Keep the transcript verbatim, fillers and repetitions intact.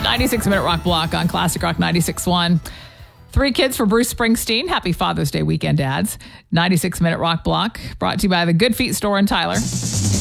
ninety-six minute rock block on Classic Rock ninety-six point one. Three kids for Bruce Springsteen. Happy Father's Day weekend, dads. ninety-six minute rock block brought to you by the Good Feet store in Tyler.